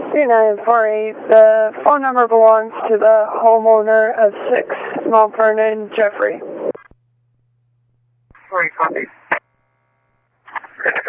3948. The phone number belongs to the homeowner of 6 Mount Vernon, Jeffrey. Sorry, copy.